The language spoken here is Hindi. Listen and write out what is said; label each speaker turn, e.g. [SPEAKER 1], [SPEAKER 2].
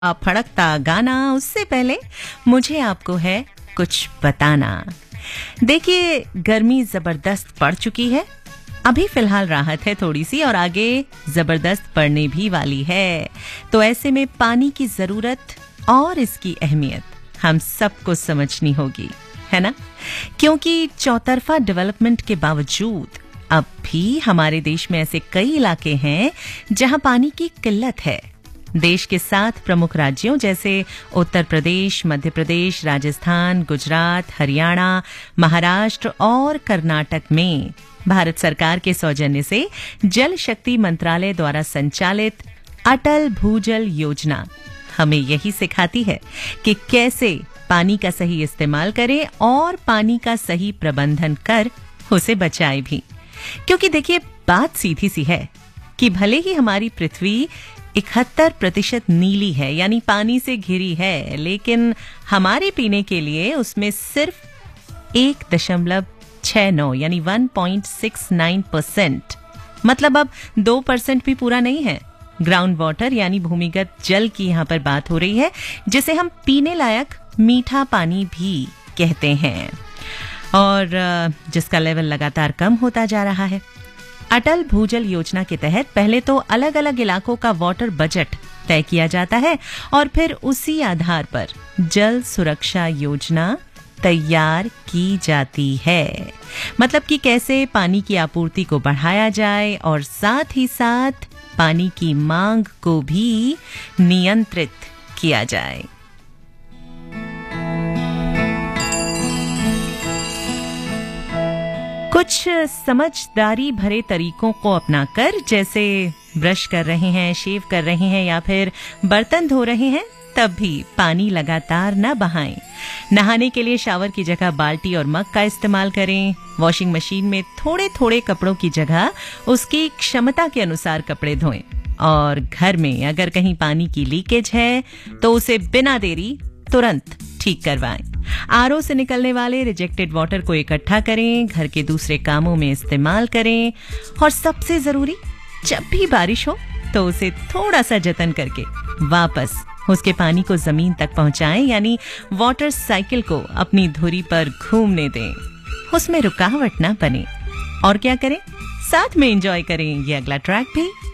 [SPEAKER 1] फड़कता गाना, उससे पहले मुझे आपको है कुछ बताना। देखिए, गर्मी जबरदस्त पड़ चुकी है। अभी फिलहाल राहत है थोड़ी सी, और आगे जबरदस्त पड़ने भी वाली है। तो ऐसे में पानी की जरूरत और इसकी अहमियत हम सबको समझनी होगी, है ना? क्योंकि चौतरफा डेवलपमेंट के बावजूद अब भी हमारे देश में ऐसे कई इलाके हैं जहां पानी की किल्लत है। देश के 7 प्रमुख राज्यों जैसे उत्तर प्रदेश, मध्य प्रदेश, राजस्थान, गुजरात, हरियाणा, महाराष्ट्र और कर्नाटक में भारत सरकार के सौजन्य से जल शक्ति मंत्रालय द्वारा संचालित अटल भूजल योजना हमें यही सिखाती है कि कैसे पानी का सही इस्तेमाल करें और पानी का सही प्रबंधन कर उसे बचाएं भी। क्योंकि देखिए, बात सीधी सी है कि भले ही हमारी पृथ्वी 71% नीली है, यानी पानी से घिरी है, लेकिन हमारे पीने के लिए उसमें सिर्फ 1.69 यानी 1.69%, मतलब अब 2% भी पूरा नहीं है। ग्राउंड वाटर यानी भूमिगत जल की यहां पर बात हो रही है, जिसे हम पीने लायक मीठा पानी भी कहते हैं, और जिसका लेवल लगातार कम होता जा रहा है। अटल भूजल योजना के तहत पहले तो अलग अलग इलाकों का वाटर बजट तय किया जाता है और फिर उसी आधार पर जल सुरक्षा योजना तैयार की जाती है। मतलब कि कैसे पानी की आपूर्ति को बढ़ाया जाए और साथ ही साथ पानी की मांग को भी नियंत्रित किया जाए। कुछ समझदारी भरे तरीकों को अपनाकर, जैसे ब्रश कर रहे हैं, शेव कर रहे हैं या फिर बर्तन धो रहे हैं, तब भी पानी लगातार न बहाएं। नहाने के लिए शावर की जगह बाल्टी और मग का इस्तेमाल करें। वॉशिंग मशीन में थोड़े थोड़े कपड़ों की जगह उसकी क्षमता के अनुसार कपड़े धोएं। और घर में अगर कहीं पानी की लीकेज है तो उसे बिना देरी तुरंत ठीक करवाएं। आरओ से निकलने वाले रिजेक्टेड वाटर को इकट्ठा करें, घर के दूसरे कामों में इस्तेमाल करें, और सबसे जरूरी, जब भी बारिश हो तो उसे थोड़ा सा जतन करके वापस उसके पानी को जमीन तक पहुंचाएं, यानी वाटर साइकिल को अपनी धुरी पर घूमने दें, उसमें रुकावट ना बने। और क्या करें? साथ में एंजॉय करें ये अगला ट्रैक भी।